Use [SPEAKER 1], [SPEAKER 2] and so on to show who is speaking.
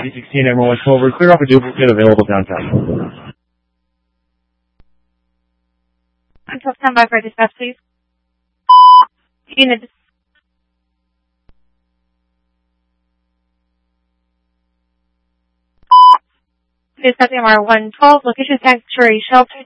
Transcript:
[SPEAKER 1] 16 Emerald Clover, clear off a duplicate available downtown.
[SPEAKER 2] Until stand by for dispatch, please. Unit. Dispatch MR 112, location sanctuary shelter.